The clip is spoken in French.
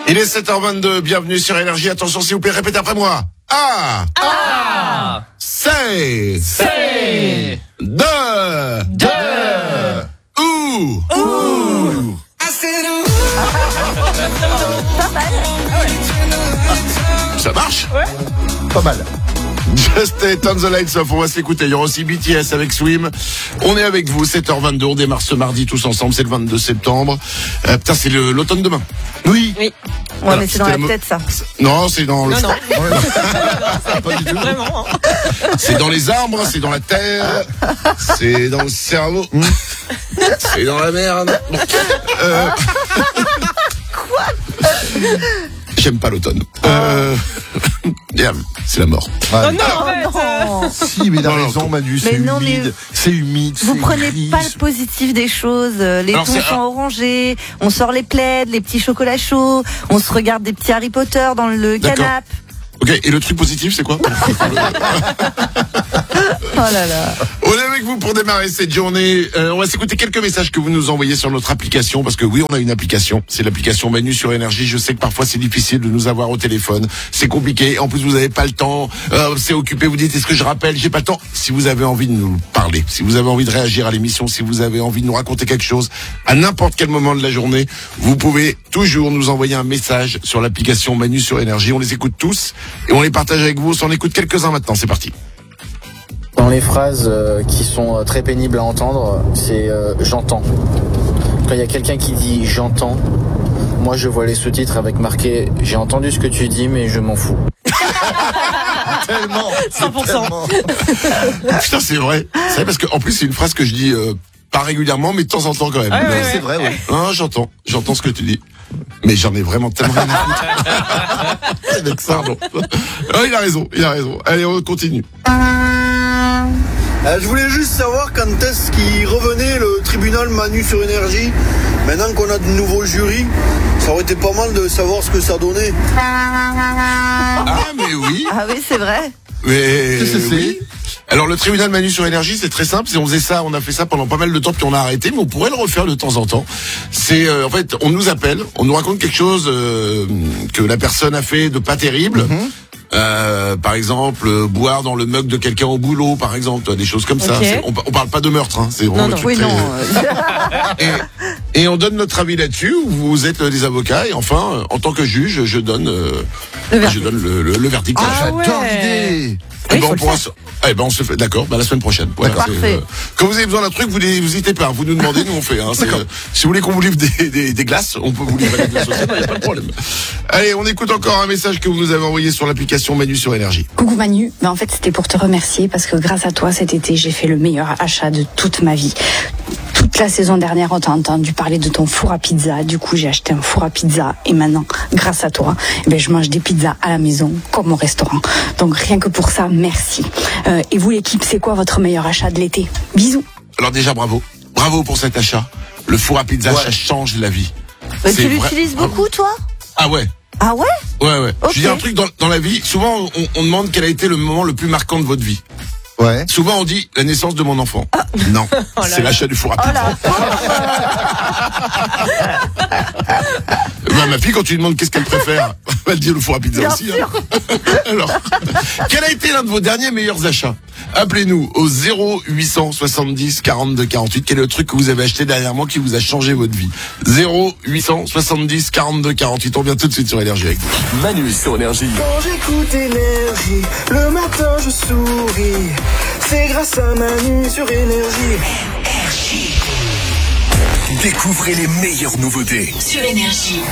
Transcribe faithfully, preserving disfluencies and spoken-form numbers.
Il est sept heures vingt-deux, bienvenue sur Énergie. Attention s'il vous plaît, répétez après moi. A. A. C'est. C'est. De. De. Ou. Ouh. Ça marche? Ouais. Pas mal. Just Turn the Lights Off, on va s'écouter. Il y aura aussi B T S avec Swim. On est avec vous, sept heures vingt-deux, on démarre ce mardi tous ensemble, c'est le vingt-deux septembre. Euh, putain, c'est le, l'automne demain. Oui. Oui. Ouais, Voilà, mais c'est dans c'était la mo- tête, ça. Non, c'est dans le... Non, non. Pas du tout. Vraiment. Hein. C'est dans les arbres, c'est dans la terre, c'est dans le cerveau, c'est dans la merde. Bon. Euh... Quoi? J'aime pas l'automne. Euh... Merde, c'est la mort. Ouais. Oh non, arrête. Oh non. Si, mais il a Non, non, raison, Manu, c'est mais non, mais humide. C'est humide, Vous c'est prenez gris. pas le positif des choses. Les Alors, tons c'est- sont orangés. On sort les plaids, les petits chocolats chauds. On se regarde des petits Harry Potter dans le D'accord. canapé. Ok, et le truc positif, c'est quoi? Oh là là. On est avec vous pour démarrer cette journée. Euh, on va s'écouter quelques messages que vous nous envoyez sur notre application, parce que oui, on a une application. C'est l'application Manu sur Énergie. Je sais que parfois c'est difficile de nous avoir au téléphone. C'est compliqué. En plus, vous n'avez pas le temps. Euh, c'est occupé. Vous dites, est-ce que je rappelle? J'ai pas le temps. Si vous avez envie de nous parler, si vous avez envie de réagir à l'émission, si vous avez envie de nous raconter quelque chose, à n'importe quel moment de la journée, vous pouvez toujours nous envoyer un message sur l'application Manu sur Énergie. On les écoute tous et on les partage avec vous. On s'en écoute quelques-uns maintenant. C'est parti. Dans les phrases euh, qui sont euh, très pénibles à entendre, c'est euh, j'entends. Quand il y a quelqu'un qui dit j'entends, moi je vois les sous-titres avec marqué j'ai entendu ce que tu dis mais je m'en fous. Tellement. cent pour cent. Tellement. Putain, c'est vrai. C'est vrai parce qu'en plus, c'est une phrase que je dis euh, pas régulièrement, mais de temps en temps quand même. Ah ouais, Mais- ouais. C'est vrai, oui. Hein, j'entends, j'entends ce que tu dis. Mais j'en ai vraiment tellement rien à foutre. Avec ça, pardon. Ah, il a raison, il a raison. Allez, on continue. Euh, je voulais juste savoir quand est-ce qu'il revenait le tribunal Manu sur Énergie. Maintenant qu'on a de nouveaux jurys, ça aurait été pas mal de savoir ce que ça donnait. Ah, mais oui. Ah oui, c'est vrai. Mais Qu'est-ce que c'est? oui. Alors le tribunal Manu sur Énergie, c'est très simple. C'est- On faisait ça, on a fait ça pendant pas mal de temps, puis on a arrêté, mais on pourrait le refaire de temps en temps. C'est euh, en fait, on nous appelle, on nous raconte quelque chose euh, que la personne a fait de pas terrible. Euh, par exemple, euh, boire dans le mug de quelqu'un au boulot, par exemple, toi, des choses comme ça. Ok. C'est- On, on parle pas de meurtre, hein. C'est vraiment Non, le non. truc Oui, très- non. euh, Et, et on donne notre avis là-dessus. Vous êtes euh, des avocats et enfin, euh, en tant que juge, je donne, euh, Le verdict. je donne le, le, le verdict. Ah, Ah j'adore ouais. l'idée. Eh Oui, ben, faut on le pourra faire. se- eh ben, on se fait, d'accord, bah, la semaine prochaine. Voilà, D'accord. c'est, Parfait. quand vous avez besoin d'un truc, vous n'hésitez pas, vous nous demandez, nous on fait, hein. C'est, euh, si vous voulez qu'on vous livre des, des, des glaces, on peut vous livrer des glaces aussi, il n'y a pas de problème. Allez, on écoute encore un message que vous nous avez envoyé sur l'application Manu sur Énergie. Coucou Manu, ben en fait c'était pour te remercier parce que grâce à toi cet été j'ai fait le meilleur achat de toute ma vie. Toute la saison dernière on t'a entendu parler de ton four à pizza, du coup j'ai acheté un four à pizza et maintenant grâce à toi ben, je mange des pizzas à la maison comme au restaurant. Donc rien que pour ça merci. Euh, et vous l'équipe c'est quoi votre meilleur achat de l'été? Bisous. Alors déjà, bravo. Bravo pour cet achat. Le four à pizza, Ouais. ça change la vie. Mais C'est tu vrai- l'utilises beaucoup, toi? Ah ouais. Ah ouais? Ouais, ouais. Ok. Je dis un truc dans, dans la vie. Souvent, on, on demande quel a été le moment le plus marquant de votre vie. Ouais. Souvent, on dit la naissance de mon enfant. Non, Oh là c'est là. l'achat du four à Oh pizza. la Bah, ma fille, quand tu lui demandes qu'est-ce qu'elle préfère, elle dit le four à pizza Bien aussi. sûr. Hein. Alors, quel a été l'un de vos derniers meilleurs achats? Appelez-nous au zéro huit cent soixante-dix quarante-deux quarante-huit. Quel est le truc que vous avez acheté dernièrement qui vous a changé votre vie? zéro huit cent soixante-dix quarante-deux quarante-huit. On vient tout de suite sur Énergie avec vous. Manu sur Énergie. Quand j'écoute Énergie, le matin je souris. C'est grâce à Manu sur Énergie. Découvrez les meilleures nouveautés. Sur Énergie.